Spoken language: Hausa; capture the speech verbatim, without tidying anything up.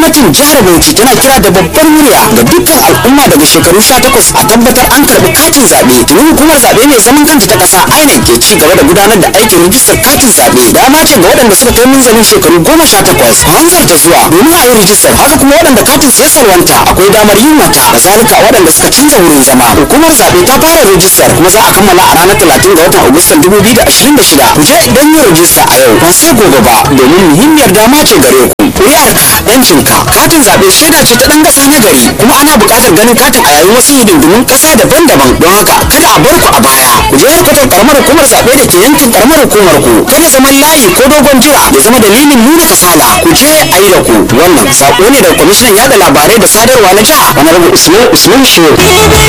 gwamnatin jihar Bauchi tana kira da babbar murya ga dukkan al'umma daga shekaru sha takwas a tabbatar an karɓi katin zaɓe. Tuni hukumar zaɓe mai zaman kanta ta ƙasa I N E C ke ci gaba da gudanar da aikin rijistar katin zaɓe. Dama ce ga waɗanda suka kai munzalin shekaru goma sha takwas a hanzarta zuwa domin a yi rijistar. Haka kuma waɗanda katin sai salwanta akwai damar yin wata. Kazalika waɗanda suka canza wurin zama. Hukumar zaɓe ta fara rijistar kuma za a kammala a ranar talatin ga watan Agustan dubu biyu da ashirin da shida. Ku je don yin rijista a yau ba sai gobe ba domin muhimmiyar dama ce gare ku. Ƙuri'arka ‘yancinka. Katin zaɓe shaida ce ta ɗan ƙasa na gari kuma ana buƙatar ganin katin a yayin wasu hidindimun ƙasa daban-daban. Don haka kada a bar ku a baya. Ku je kwatar ƙaramar hukumar zaɓe da ke yankin ƙaramar hukumar ku. Kada zaman layi ko dogon jira ya zama dalilin nuna kasala. Ku je a yi da ku. Wannan saƙo ne daga kwamishinan yaɗa labarai da sadarwa na jiha Honorable Usman Usman Shehu.